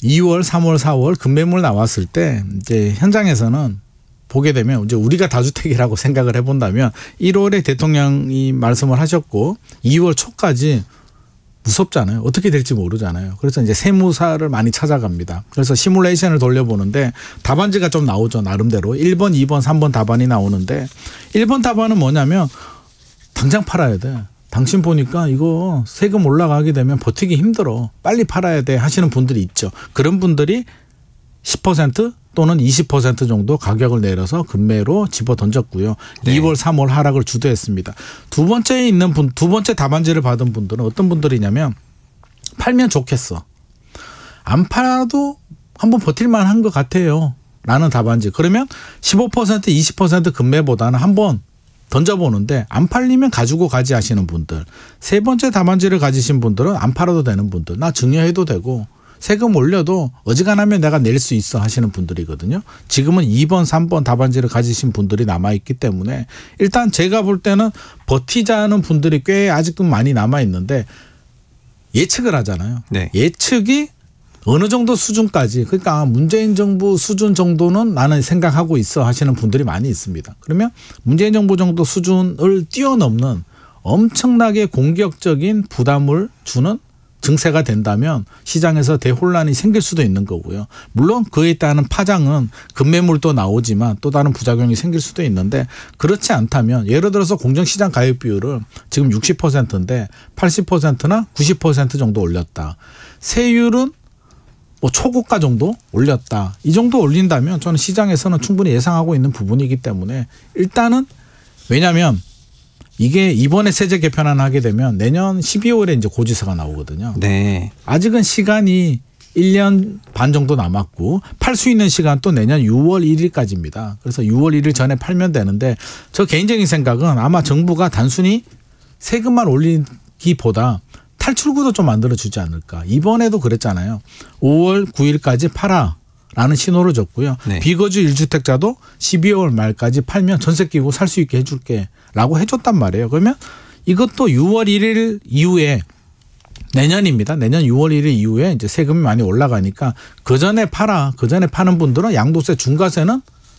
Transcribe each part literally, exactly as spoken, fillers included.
이월, 삼월, 사월 급매물 나왔을 때 이제 현장에서는 보게 되면 이제 우리가 다주택이라고 생각을 해본다면 일월에 대통령이 말씀을 하셨고 이월 초까지 무섭잖아요. 어떻게 될지 모르잖아요. 그래서 이제 세무사를 많이 찾아갑니다. 그래서 시뮬레이션을 돌려보는데 답안지가 좀 나오죠. 나름대로. 일 번, 이 번, 삼 번 답안이 나오는데 일 번 답안은 뭐냐면 당장 팔아야 돼. 당신 보니까 이거 세금 올라가게 되면 버티기 힘들어. 빨리 팔아야 돼 하시는 분들이 있죠. 그런 분들이 십 퍼센트 또는 이십 퍼센트 정도 가격을 내려서 급매로 집어 던졌고요. 네. 이월, 삼월 하락을 주도했습니다. 두 번째에 있는 분, 두 번째 답안지를 받은 분들은 어떤 분들이냐면 팔면 좋겠어. 안 팔아도 한번 버틸만 한 것 같아요. 라는 답안지. 그러면 십오 퍼센트, 이십 퍼센트 급매보다는 한번 던져보는데 안 팔리면 가지고 가지 하시는 분들. 세 번째 답안지를 가지신 분들은 안 팔아도 되는 분들. 나 증여해도 되고 세금 올려도 어지간하면 내가 낼 수 있어 하시는 분들이거든요. 지금은 이 번, 삼 번 답안지를 가지신 분들이 남아있기 때문에 일단 제가 볼 때는 버티자는 분들이 꽤 아직도 많이 남아있는데 예측을 하잖아요. 네. 예측이 어느 정도 수준까지 그러니까 문재인 정부 수준 정도는 나는 생각하고 있어 하시는 분들이 많이 있습니다. 그러면 문재인 정부 정도 수준을 뛰어넘는 엄청나게 공격적인 부담을 주는 증세가 된다면 시장에서 대혼란이 생길 수도 있는 거고요. 물론 그에 따른 파장은 급매물도 나오지만 또 다른 부작용이 생길 수도 있는데 그렇지 않다면 예를 들어서 공정시장 가입 비율을 지금 육십 퍼센트인데 팔십 퍼센트나 구십 퍼센트 정도 올렸다. 세율은 뭐 초고가 정도 올렸다. 이 정도 올린다면 저는 시장에서는 충분히 예상하고 있는 부분이기 때문에 일단은 왜냐하면 이게 이번에 세제 개편안 하게 되면 내년 십이월에 이제 고지서가 나오거든요. 네. 아직은 시간이 일 년 반 정도 남았고 팔 수 있는 시간 또 내년 유월 일일까지입니다. 그래서 유월 일일 전에 팔면 되는데 저 개인적인 생각은 아마 정부가 단순히 세금만 올리기보다 탈출구도 좀 만들어주지 않을까. 이번에도 그랬잖아요. 오월 구일까지 팔아. 라는 신호를 줬고요. 네. 비거주 일 주택자도 십이월 말까지 팔면 전세 끼고 살 수 있게 해줄게 라고 해줬단 말이에요. 그러면 이것도 유월 일일 이후에 내년입니다. 내년 유월 일일 이후에 이제 세금이 많이 올라가니까 그 전에 팔아. 그 전에 파는 분들은 양도세 중과세는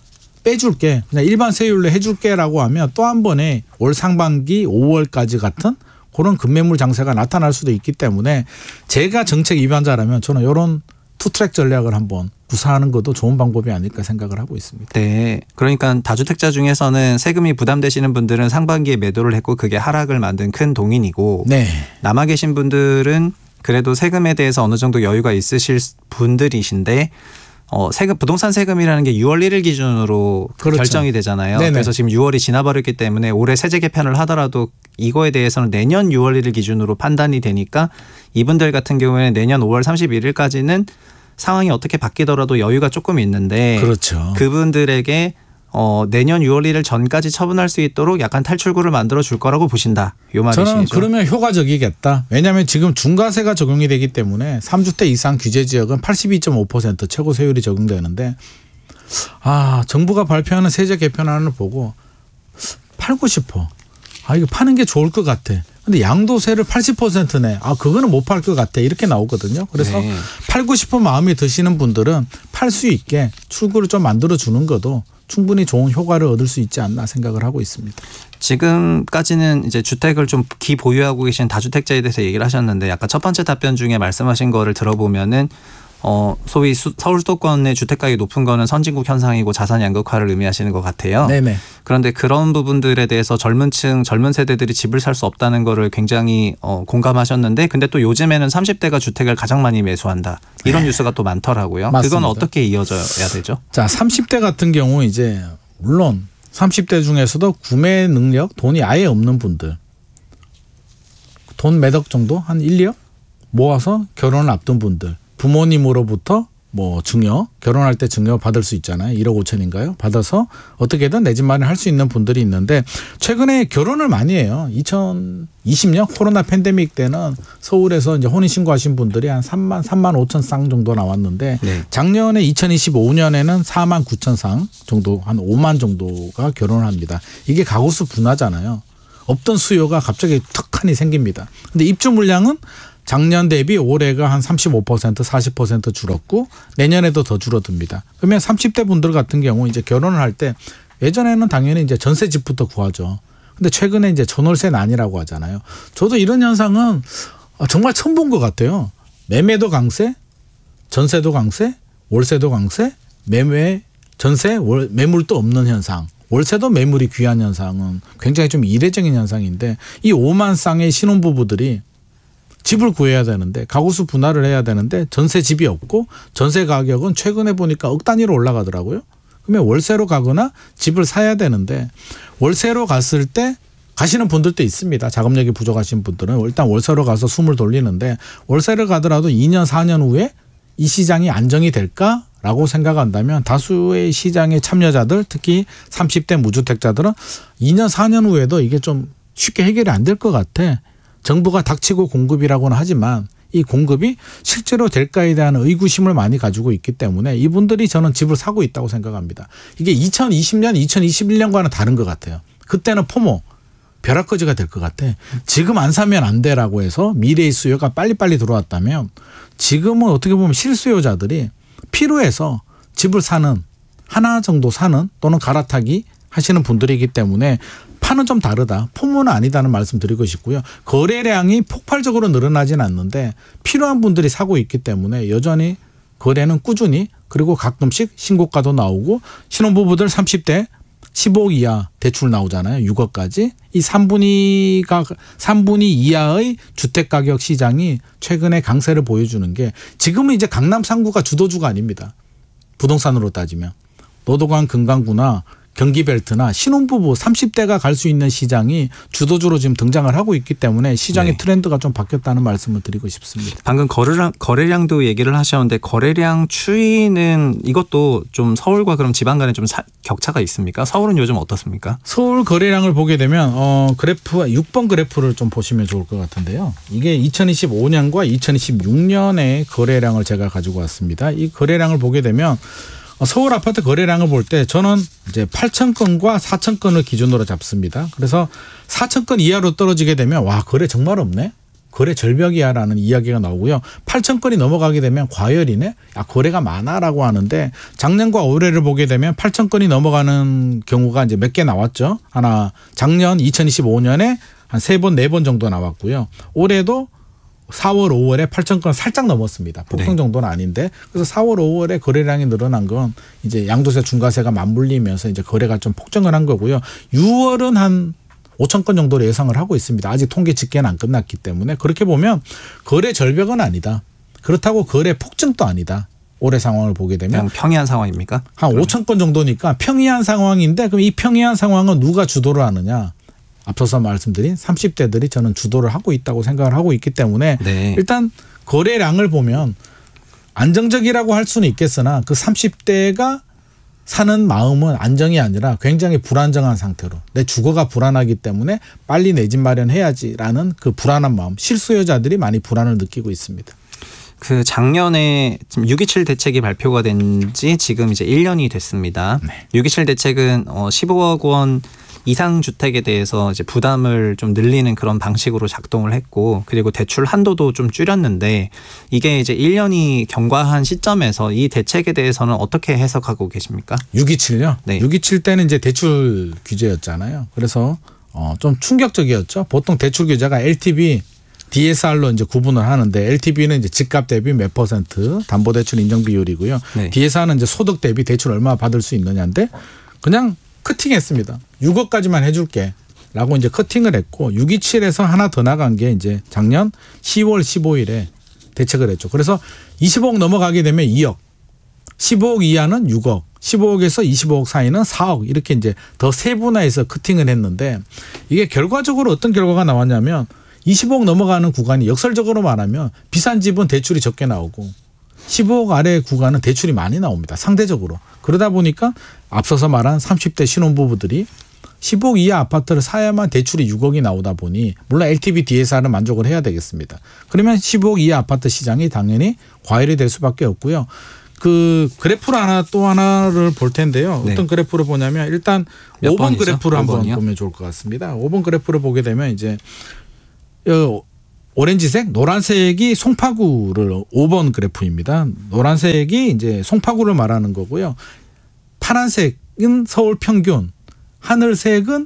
빼줄게. 그냥 일반 세율로 해줄게 라고 하면 또 한 번에 올 상반기 오월까지 같은 그런 급매물 장세가 나타날 수도 있기 때문에 제가 정책 위반자라면 저는 이런 투트랙 전략을 한번 구사하는 것도 좋은 방법이 아닐까 생각을 하고 있습니다. 네. 그러니까 다주택자 중에서는 세금이 부담되시는 분들은 상반기에 매도를 했고 그게 하락을 만든 큰 동인이고 네. 남아 계신 분들은 그래도 세금에 대해서 어느 정도 여유가 있으실 분들이신데 어, 세금, 부동산 세금이라는 게 유월 일일 기준으로 그렇죠. 결정이 되잖아요. 네네. 그래서 지금 유월이 지나버렸기 때문에 올해 세제 개편을 하더라도 이거에 대해서는 내년 유월 일일 기준으로 판단이 되니까 이분들 같은 경우에는 내년 오월 삼십일일까지는 상황이 어떻게 바뀌더라도 여유가 조금 있는데 그렇죠. 그분들에게 어, 내년 유월 일일 전까지 처분할 수 있도록 약간 탈출구를 만들어 줄 거라고 보신다. 이 말이시죠. 저는 그러면 효과적이겠다. 왜냐하면 지금 중과세가 적용이 되기 때문에 삼 주택 이상 규제 지역은 팔십이 점 오 퍼센트 최고 세율이 적용되는데 아 정부가 발표하는 세제 개편안을 보고 팔고 싶어. 아 이거 파는 게 좋을 것 같아. 근데 양도세를 팔십 퍼센트네. 아 그거는 못 팔 것 같아. 이렇게 나오거든요. 그래서 네. 팔고 싶은 마음이 드시는 분들은 팔 수 있게 출구를 좀 만들어 주는 것도 충분히 좋은 효과를 얻을 수 있지 않나 생각을 하고 있습니다. 지금까지는 이제 주택을 좀 기보유하고 계신 다주택자에 대해서 얘기를 하셨는데 약간 첫 번째 답변 중에 말씀하신 거를 들어보면은 어 소위 수, 서울 수도권의 주택가격이 높은 거는 선진국 현상이고 자산 양극화를 의미하시는 것 같아요. 네네. 그런데 그런 부분들에 대해서 젊은 층, 젊은 세대들이 집을 살 수 없다는 거를 굉장히 어, 공감하셨는데 근데 또 요즘에는 삼십 대가 주택을 가장 많이 매수한다. 이런 네. 뉴스가 또 많더라고요. 맞습니다. 그건 어떻게 이어져야 되죠? 자, 삼십 대 같은 경우 이제 물론 삼십 대 중에서도 구매 능력, 돈이 아예 없는 분들 돈 몇 억 정도 한 일, 이억 모아서 결혼을 앞둔 분들 부모님으로부터 뭐 증여 결혼할 때 증여 받을 수 있잖아요. 일억 오천인가요? 받아서 어떻게든 내 집 마련할 수 있는 분들이 있는데 최근에 결혼을 많이 해요. 이천이십 년 코로나 팬데믹 때는 서울에서 이제 혼인신고하신 분들이 한 삼만, 삼만 오천 쌍 정도 나왔는데 네. 작년에 이천이십오 년에는 사만 구천 쌍 정도 한 오만 정도가 결혼을 합니다. 이게 가구수 분화잖아요. 없던 수요가 갑자기 턱하니 생깁니다. 근데 입주 물량은 작년 대비 올해가 한 삼십오 퍼센트 사십 퍼센트 줄었고 내년에도 더 줄어듭니다. 그러면 삼십 대 분들 같은 경우 이제 결혼을 할 때 예전에는 당연히 이제 전세집부터 구하죠. 근데 최근에 이제 전월세는 아니라고 하잖아요. 저도 이런 현상은 정말 처음 본 것 같아요. 매매도 강세, 전세도 강세, 월세도 강세, 매매, 전세, 월, 매물도 없는 현상. 월세도 매물이 귀한 현상은 굉장히 좀 이례적인 현상인데 이 오만 쌍의 신혼부부들이 집을 구해야 되는데 가구수 분할을 해야 되는데 전세 집이 없고 전세 가격은 최근에 보니까 억 단위로 올라가더라고요. 그러면 월세로 가거나 집을 사야 되는데 월세로 갔을 때 가시는 분들도 있습니다. 자금력이 부족하신 분들은 일단 월세로 가서 숨을 돌리는데 월세를 가더라도 이 년 사 년 후에 이 시장이 안정이 될까라고 생각한다면 다수의 시장의 참여자들 특히 삼십 대 무주택자들은 이 년 사 년 후에도 이게 좀 쉽게 해결이 안 될 것 같아. 정부가 닥치고 공급이라고는 하지만 이 공급이 실제로 될까에 대한 의구심을 많이 가지고 있기 때문에 이분들이 저는 집을 사고 있다고 생각합니다. 이게 이천이십 년, 이천이십일 년과는 다른 것 같아요. 그때는 포모, 벼락거지가 될 것 같아. 지금 안 사면 안 돼라고 해서 미래의 수요가 빨리빨리 들어왔다면 지금은 어떻게 보면 실수요자들이 필요해서 집을 사는 하나 정도 사는 또는 갈아타기 하시는 분들이기 때문에 판은 좀 다르다. 포모는 아니다는 말씀 드리고 싶고요. 거래량이 폭발적으로 늘어나지는 않는데 필요한 분들이 사고 있기 때문에 여전히 거래는 꾸준히 그리고 가끔씩 신고가도 나오고 신혼부부들 삼십 대 십오억 이하 대출 나오잖아요. 육억까지. 이 삼분위가 삼분위 이하의 주택가격 시장이 최근에 강세를 보여주는 게 지금은 이제 강남 삼 구가 주도주가 아닙니다. 부동산으로 따지면. 노도관 금강구나 경기벨트나 신혼부부 삼십 대가 갈 수 있는 시장이 주도주로 지금 등장을 하고 있기 때문에 시장의 네. 트렌드가 좀 바뀌었다는 말씀을 드리고 싶습니다. 방금 거래량, 거래량도 얘기를 하셨는데 거래량 추이는 이것도 좀 서울과 그럼 지방 간에 좀 사, 격차가 있습니까? 서울은 요즘 어떻습니까? 서울 거래량을 보게 되면 어, 그래프 육 번 그래프를 좀 보시면 좋을 것 같은데요. 이게 이천이십오 년과 이천이십육 년의 거래량을 제가 가지고 왔습니다. 이 거래량을 보게 되면 서울 아파트 거래량을 볼 때 저는 이제 팔천 건과 사천 건을 기준으로 잡습니다. 그래서 사천 건 이하로 떨어지게 되면 와 거래 정말 없네. 거래 절벽이야라는 이야기가 나오고요. 팔천 건이 넘어가게 되면 과열이네. 야 거래가 많아라고 하는데 작년과 올해를 보게 되면 팔천 건이 넘어가는 경우가 이제 몇 개 나왔죠. 하나 작년 이천이십오 년에 한 세 번, 네 번 정도 나왔고요. 올해도 사월, 오월에 팔천 건 살짝 넘었습니다. 폭등 네. 정도는 아닌데 그래서 사월, 오월에 거래량이 늘어난 건 이제 양도세, 중과세가 맞물리면서 이제 거래가 좀 폭증을 한 거고요. 유월은 한 오천 건 정도로 예상을 하고 있습니다. 아직 통계 집계는 안 끝났기 때문에 그렇게 보면 거래 절벽은 아니다. 그렇다고 거래 폭증도 아니다. 올해 상황을 보게 되면 그냥 평이한 상황입니까? 한 그러면. 오천 건 정도니까 평이한 상황인데 그럼 이 평이한 상황은 누가 주도를 하느냐? 앞서서 말씀드린 삼십 대들이 저는 주도를 하고 있다고 생각을 하고 있기 때문에 네. 일단 거래량을 보면 안정적이라고 할 수는 있겠으나 그 삼십 대가 사는 마음은 안정이 아니라 굉장히 불안정한 상태로 내 주거가 불안하기 때문에 빨리 내 집 마련해야지라는 그 불안한 마음 실수요자들이 많이 불안을 느끼고 있습니다. 그 작년에 지금 육 이칠 대책이 발표가 된 지 지금 이제 일 년이 됐습니다. 네. 육 이칠 대책은 십오억 원 이상 주택에 대해서 이제 부담을 좀 늘리는 그런 방식으로 작동을 했고 그리고 대출 한도도 좀 줄였는데 이게 이제 일 년이 경과한 시점에서 이 대책에 대해서는 어떻게 해석하고 계십니까? 육 이칠요? 네. 육 이칠 때는 이제 대출 규제였잖아요. 그래서 어 좀 충격적이었죠. 보통 대출 규제가 엘티브이, 디에스알로 이제 구분을 하는데 엘티브이는 이제 집값 대비 몇 퍼센트 담보대출 인정 비율이고요. 네. 디에스알은 이제 소득 대비 대출 얼마 받을 수 있느냐인데 그냥 커팅했습니다. 육억까지만 해줄게. 라고 이제 커팅을 했고 육 이칠에서 하나 더 나간 게 이제 작년 시월 십오일에 대책을 했죠. 그래서 이십오억 넘어가게 되면 이억, 십오억 이하는 육억, 십오억에서 이십오억 사이는 사억 이렇게 이제 더 세분화해서 커팅을 했는데 이게 결과적으로 어떤 결과가 나왔냐면 이십오억 넘어가는 구간이 역설적으로 말하면 비싼 집은 대출이 적게 나오고 십오억 아래 구간은 대출이 많이 나옵니다. 상대적으로. 그러다 보니까 앞서서 말한 삼십 대 신혼부부들이 십오억 이하 아파트를 사야만 대출이 육억이 나오다 보니 물론 엘티브이, 디에스알은 만족을 해야 되겠습니다. 그러면 십오억 이하 아파트 시장이 당연히 과열이 될 수밖에 없고요. 그 그래프를 하나 또 하나를 볼 텐데요. 어떤 네. 그래프를 보냐면 일단 오 번 그래프를 한번 보면 좋을 것 같습니다. 오 번 그래프를 보게 되면 이제 오렌지색, 노란색이 송파구를 오 번 그래프입니다. 노란색이 이제 송파구를 말하는 거고요. 파란색은 서울 평균, 하늘색은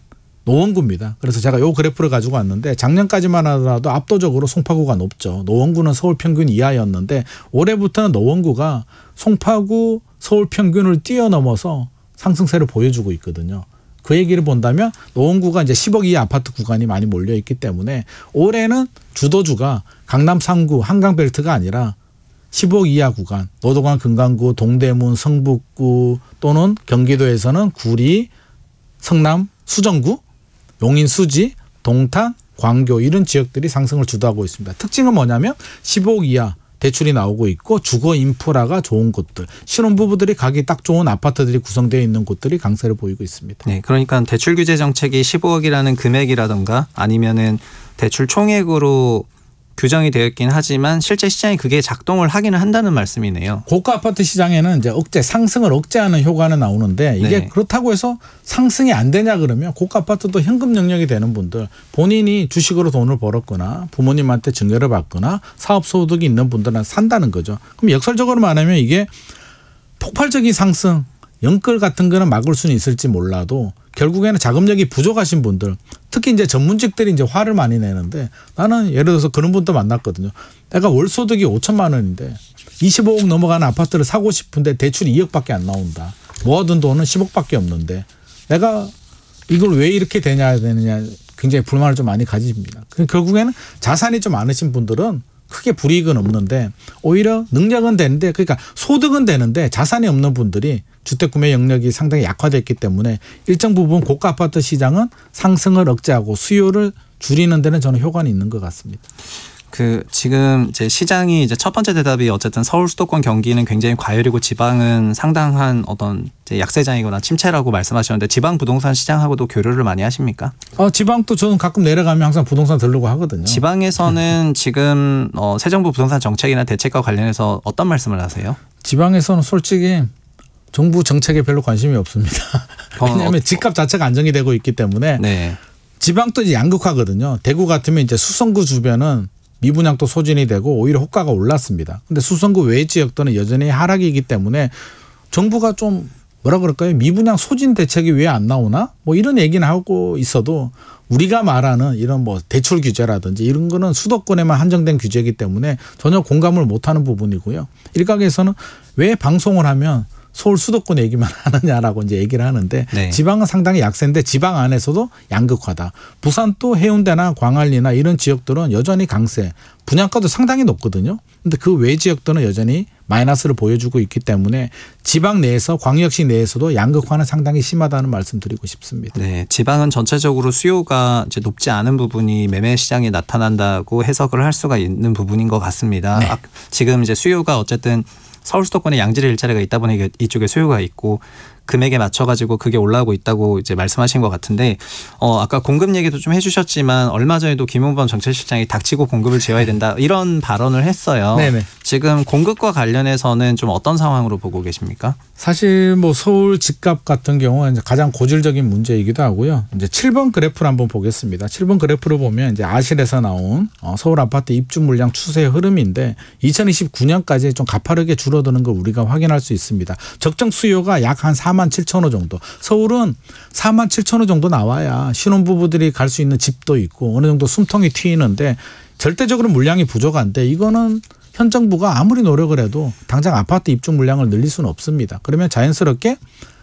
노원구입니다. 그래서 제가 이 그래프를 가지고 왔는데 작년까지만 하더라도 압도적으로 송파구가 높죠. 노원구는 서울 평균 이하였는데 올해부터는 노원구가 송파구 서울 평균을 뛰어넘어서 상승세를 보여주고 있거든요. 그 얘기를 본다면 노원구가 이제 십억 이하 아파트 구간이 많이 몰려 있기 때문에 올해는 주도주가 강남 삼 구 한강벨트가 아니라 십억 이하 구간, 노도관 금강구, 동대문, 성북구 또는 경기도에서는 구리, 성남, 수정구, 용인, 수지, 동탄, 광교 이런 지역들이 상승을 주도하고 있습니다. 특징은 뭐냐면 십억 이하 대출이 나오고 있고 주거 인프라가 좋은 곳들, 신혼부부들이 가기 딱 좋은 아파트들이 구성되어 있는 곳들이 강세를 보이고 있습니다. 네, 그러니까 대출 규제 정책이 십오억이라는 금액이라던가 아니면은 대출 총액으로 규정이 되어 있긴 하지만 실제 시장이 그게 작동을 하기는 한다는 말씀이네요. 고가 아파트 시장에는 이제 억제, 상승을 억제하는 효과는 나오는데 이게 네. 그렇다고 해서 상승이 안 되냐 그러면 고가 아파트도 현금 영역이 되는 분들, 본인이 주식으로 돈을 벌었거나 부모님한테 증여를 받거나 사업 소득이 있는 분들은 산다는 거죠. 그럼 역설적으로 말하면 이게 폭발적인 상승, 영끌 같은 거는 막을 수는 있을지 몰라도 결국에는 자금력이 부족하신 분들, 특히 이제 전문직들이 이제 화를 많이 내는데 나는 예를 들어서 그런 분도 만났거든요. 내가 월 소득이 오천만 원인데 이십오억 넘어가는 아파트를 사고 싶은데 대출이 이억밖에 안 나온다. 모아둔 돈은 십억밖에 없는데 내가 이걸 왜 이렇게 되냐 되느냐 굉장히 불만을 좀 많이 가집니다. 결국에는 자산이 좀 많으신 분들은 크게 불이익은 없는데 오히려 능력은 되는데 그러니까 소득은 되는데 자산이 없는 분들이 주택 구매 영역이 상당히 약화됐기 때문에 일정 부분 고가 아파트 시장은 상승을 억제하고 수요를 줄이는 데는 저는 효과는 있는 것 같습니다. 그 지금 이제 시장이 이제 첫 번째 대답이 어쨌든 서울 수도권 경기는 굉장히 과열이고 지방은 상당한 어떤 이제 약세장이거나 침체라고 말씀하셨는데 지방 부동산 시장하고도 교류를 많이 하십니까? 어, 지방도 저는 가끔 내려가면 항상 부동산 들르고 하거든요. 지방에서는 지금 어, 새 정부 부동산 정책이나 대책과 관련해서 어떤 말씀을 하세요? 지방에서는 솔직히 정부 정책에 별로 관심이 없습니다. 왜냐하면 집값 자체가 안정이 되고 있기 때문에 네. 지방도 이제 양극화거든요. 대구 같으면 이제 수성구 주변은 미분양도 소진이 되고 오히려 호가가 올랐습니다. 근데 수성구 외 지역들은 여전히 하락이기 때문에 정부가 좀 뭐라 그럴까요? 미분양 소진 대책이 왜 안 나오나? 뭐 이런 얘기는 하고 있어도 우리가 말하는 이런 뭐 대출 규제라든지 이런 거는 수도권에만 한정된 규제이기 때문에 전혀 공감을 못하는 부분이고요. 일각에서는 왜 방송을 하면 서울 수도권 얘기만 하느냐라고 이제 얘기를 하는데 네. 지방은 상당히 약세인데 지방 안에서도 양극화다. 부산 또 해운대나 광안리나 이런 지역들은 여전히 강세. 분양가도 상당히 높거든요. 근데 그 외 지역들은 여전히 마이너스를 보여주고 있기 때문에 지방 내에서 광역시 내에서도 양극화는 상당히 심하다는 말씀 드리고 싶습니다. 네, 지방은 전체적으로 수요가 이제 높지 않은 부분이 매매 시장에 나타난다고 해석을 할 수가 있는 부분인 것 같습니다. 네. 지금 이제 수요가 어쨌든 서울 수도권에 양질의 일자리가 있다 보니 이쪽에 수요가 있고 금액에 맞춰가지고 그게 올라오고 있다고 이제 말씀하신 것 같은데 어 아까 공급 얘기도 좀 해주셨지만 얼마 전에도 김용범 정책실장이 닥치고 공급을 지어야 된다 이런 발언을 했어요. 네네. 지금 공급과 관련해서는 좀 어떤 상황으로 보고 계십니까? 사실 뭐 서울 집값 같은 경우는 이제 가장 고질적인 문제이기도 하고요. 이제 칠 번 그래프를 한번 보겠습니다. 칠 번 그래프를 보면 이제 아실에서 나온 서울 아파트 입주 물량 추세 흐름인데 이천이십구 년까지 좀 가파르게 줄어드는 걸 우리가 확인할 수 있습니다. 적정 수요가 약 한 사만 칠천 호 정도. 서울은 사만 칠천 호 정도 나와야 신혼부부들이 갈 수 있는 집도 있고 어느 정도 숨통이 트이는데 절대적으로 물량이 부족한데 이거는 현 정부가 아무리 노력을 해도 당장 아파트 입주 물량을 늘릴 수는 없습니다. 그러면 자연스럽게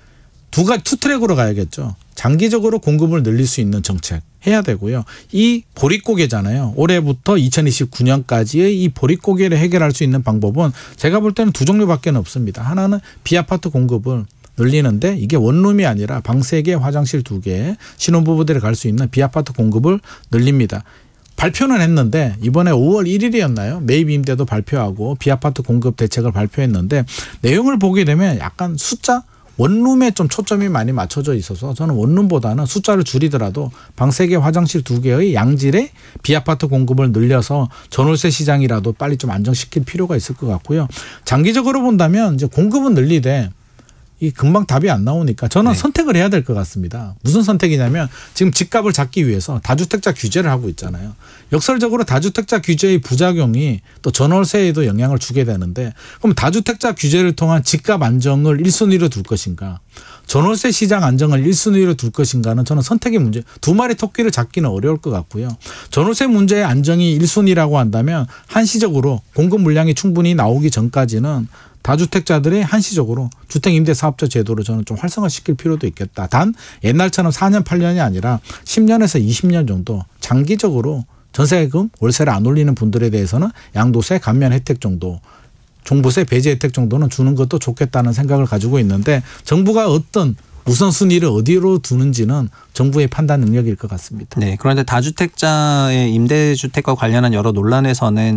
두 가지 투 트랙으로 가야겠죠. 장기적으로 공급을 늘릴 수 있는 정책 해야 되고요. 이 보릿고개잖아요. 올해부터 이천이십구 년까지의 이 보릿고개를 해결할 수 있는 방법은 제가 볼 때는 두 종류밖에 없습니다. 하나는 비아파트 공급을 늘리는데 이게 원룸이 아니라 방 세 개, 화장실 두 개, 신혼부부들이 갈 수 있는 비아파트 공급을 늘립니다. 발표는 했는데 이번에 오월 일일이었나요? 매입 임대도 발표하고 비아파트 공급 대책을 발표했는데 내용을 보게 되면 약간 숫자 원룸에 좀 초점이 많이 맞춰져 있어서 저는 원룸보다는 숫자를 줄이더라도 방 세 개, 화장실 두 개의 양질의 비아파트 공급을 늘려서 전월세 시장이라도 빨리 좀 안정시킬 필요가 있을 것 같고요. 장기적으로 본다면 이제 공급은 늘리되 이 금방 답이 안 나오니까 저는 네. 선택을 해야 될 것 같습니다. 무슨 선택이냐면 지금 집값을 잡기 위해서 다주택자 규제를 하고 있잖아요. 역설적으로 다주택자 규제의 부작용이 또 전월세에도 영향을 주게 되는데 그럼 다주택자 규제를 통한 집값 안정을 일 순위로 둘 것인가 전월세 시장 안정을 일 순위로 둘 것인가는 저는 선택의 문제 두 마리 토끼를 잡기는 어려울 것 같고요. 전월세 문제의 안정이 일 순위라고 한다면 한시적으로 공급 물량이 충분히 나오기 전까지는 다주택자들이 한시적으로 주택임대사업자 제도를 저는 좀 활성화시킬 필요도 있겠다. 단 옛날처럼 사 년 팔 년이 아니라 십 년에서 이십 년 정도 장기적으로 전세금 월세를 안 올리는 분들에 대해서는 양도세 감면 혜택 정도 종부세 배제 혜택 정도는 주는 것도 좋겠다는 생각을 가지고 있는데 정부가 어떤 우선순위를 어디로 두는지는 정부의 판단 능력일 것 같습니다. 네, 그런데 다주택자의 임대주택과 관련한 여러 논란에서는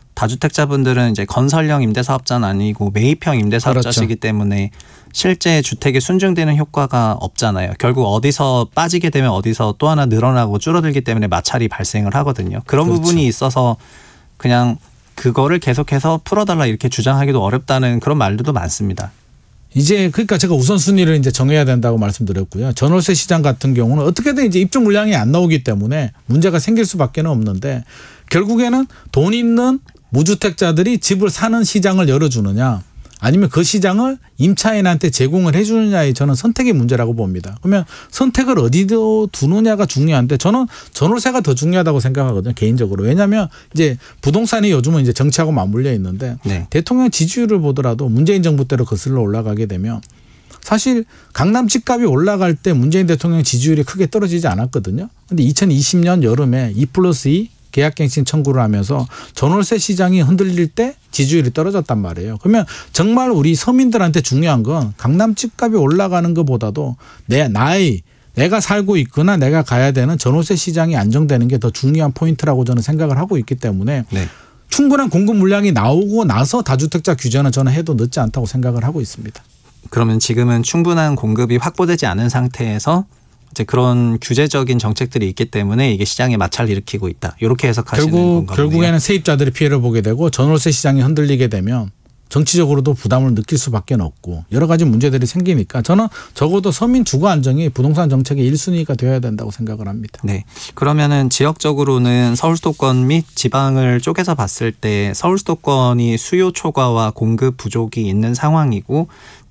다주택자분들은 이제 건설형 임대사업자는 아니고 매입형 임대사업자시기 그렇죠. 때문에 실제 주택에 순증되는 효과가 없잖아요. 결국 어디서 빠지게 되면 어디서 또 하나 늘어나고 줄어들기 때문에 마찰이 발생을 하거든요. 그런 그렇죠. 부분이 있어서 그냥 그거를 계속해서 풀어달라 이렇게 주장하기도 어렵다는 그런 말들도 많습니다. 이제 그러니까 제가 우선순위를 이제 정해야 된다고 말씀드렸고요. 전월세 시장 같은 경우는 어떻게든 이제 입주 물량이 안 나오기 때문에 문제가 생길 수밖에 없는데 결국에는 돈 있는 무주택자들이 집을 사는 시장을 열어주느냐 아니면 그 시장을 임차인한테 제공을 해 주느냐의 저는 선택의 문제라고 봅니다. 그러면 선택을 어디로 두느냐가 중요한데 저는 전월세가 더 중요하다고 생각하거든요. 개인적으로. 왜냐하면 이제 부동산이 요즘은 이제 정치하고 맞물려 있는데 네. 대통령 지지율을 보더라도 문재인 정부 때로 거슬러 올라가게 되면 사실 강남 집값이 올라갈 때 문재인 대통령 지지율이 크게 떨어지지 않았거든요. 그런데 이천이십 년 여름에 이 플러스 이 계약갱신 청구를 하면서 전월세 시장이 흔들릴 때 지지율이 떨어졌단 말이에요. 그러면 정말 우리 서민들한테 중요한 건 강남 집값이 올라가는 것보다도 내 나의 내가 살고 있거나 내가 가야 되는 전월세 시장이 안정되는 게 더 중요한 포인트라고 저는 생각을 하고 있기 때문에 네. 충분한 공급 물량이 나오고 나서 다주택자 규제는 저는 해도 늦지 않다고 생각을 하고 있습니다. 그러면 지금은 충분한 공급이 확보되지 않은 상태에서 이제 그런 규제적인 정책들이 있기 때문에 이게 시장에 마찰을 일으키고 있다. 이렇게 해석하시는 결국, 건가요? 결국에는 세입자들이 피해를 보게 되고 전월세 시장이 흔들리게 되면 정치적으로도 부담을 느낄 수밖에 없고 여러 가지 문제들이 생기니까 저는 적어도 서민 주거 안정이 부동산 정책의 일 순위가 되어야 된다고 생각을 합니다. 네. 그러면은 지역적으로는 서울 수도권 및 지방을 쪼개서 봤을 때 서울 수도권이 수요 초과와 공급 부족이 있는 상황이고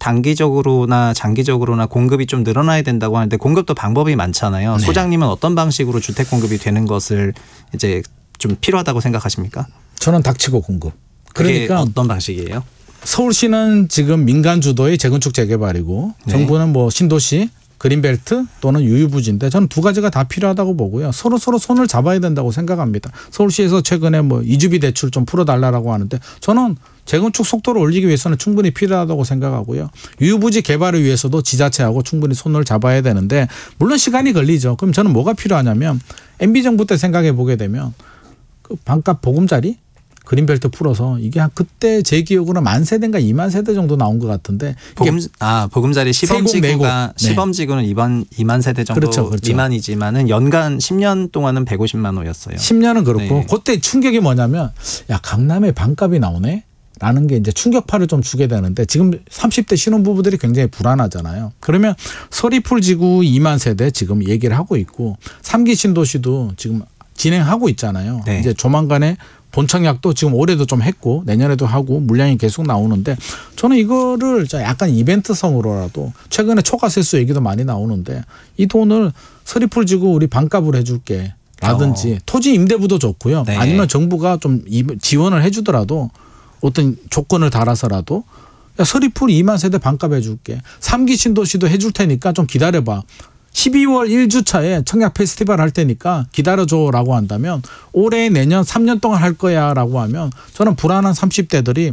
단기적으로나 장기적으로나 공급이 좀 늘어나야 된다고 하는데 공급도 방법이 많잖아요. 네. 소장님은 어떤 방식으로 주택 공급이 되는 것을 이제 좀 필요하다고 생각하십니까? 저는 닥치고 공급. 그러니까 어떤 방식이에요? 서울시는 지금 민간 주도의 재건축 재개발이고 네. 정부는 뭐 신도시 그린벨트 또는 유유부지인데 저는 두 가지가 다 필요하다고 보고요. 서로 서로 손을 잡아야 된다고 생각합니다. 서울시에서 최근에 뭐 이주비 대출 좀 풀어달라고 하는데 저는 재건축 속도를 올리기 위해서는 충분히 필요하다고 생각하고요. 유유부지 개발을 위해서도 지자체하고 충분히 손을 잡아야 되는데 물론 시간이 걸리죠. 그럼 저는 뭐가 필요하냐면 엠비 정부 때 생각해 보게 되면 그 반값 보금자리 그린벨트 풀어서 이게 한 그때 제 기억으로는 만 세대인가 이만 세대 정도 나온 것 같은데 보금 아 보금자리 시범지구가 네. 시범지구는 이만 이만 세대 정도 그렇죠, 그렇죠. 미만이지만은 연간 십 년 동안은 백오십만 호였어요. 십 년은 그렇고 네. 그때 충격이 뭐냐면 야 강남에 반값이 나오네. 라는 게 이제 충격파를 좀 주게 되는데 지금 삼십 대 신혼부부들이 굉장히 불안하잖아요. 그러면 서리풀 지구 이만 세대 지금 얘기를 하고 있고 삼 기 신도시도 지금 진행하고 있잖아요. 네. 이제 조만간에 본청약도 지금 올해도 좀 했고 내년에도 하고 물량이 계속 나오는데 저는 이거를 약간 이벤트성으로라도 최근에 초과세수 얘기도 많이 나오는데 이 돈을 서리풀 지구 우리 반값으로 해줄게 라든지 어. 토지 임대부도 좋고요. 네. 아니면 정부가 좀 지원을 해 주더라도 어떤 조건을 달아서라도 야, 서리풀 이만 세대 반값 해줄게. 삼 기 신도시도 해줄 테니까 좀 기다려봐. 십이월 일 주차에 청약 페스티벌 할 테니까 기다려줘라고 한다면 올해 내년 삼 년 동안 할 거야라고 하면 저는 불안한 삼십 대들이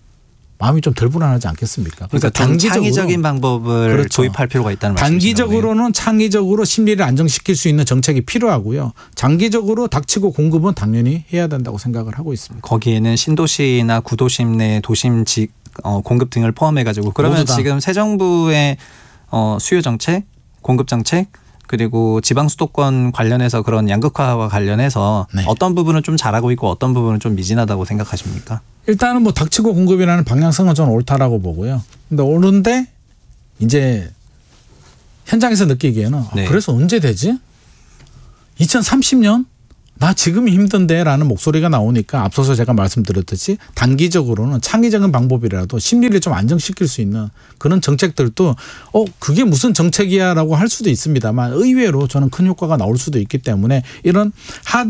마음이 좀 덜 불안하지 않겠습니까? 그러니까, 그러니까 단기적으로 창의적인 방법을 그렇죠. 도입할 필요가 있다는 말씀이시죠. 단기적으로는 창의적으로 심리를 안정시킬 수 있는 정책이 필요하고요. 장기적으로 닥치고 공급은 당연히 해야 된다고 생각을 하고 있습니다. 거기에는 신도시나 구도심 내 도심 직 어, 공급 등을 포함해 가지고 그러면 지금 새 정부의 어, 수요 정책, 공급 정책 그리고 지방 수도권 관련해서 그런 양극화와 관련해서 네. 어떤 부분은 좀 잘하고 있고 어떤 부분은 좀 미진하다고 생각하십니까? 일단은 뭐 닥치고 공급이라는 방향성은 저는 옳다라고 보고요. 근데 옳은데 이제 현장에서 느끼기에는 네. 아, 그래서 언제 되지? 이천삼십 년? 나 지금이 힘든데 라는 목소리가 나오니까 앞서서 제가 말씀드렸듯이 단기적으로는 창의적인 방법이라도 심리를 좀 안정시킬 수 있는 그런 정책들도 어 그게 무슨 정책이야 라고 할 수도 있습니다만 의외로 저는 큰 효과가 나올 수도 있기 때문에 이런 하드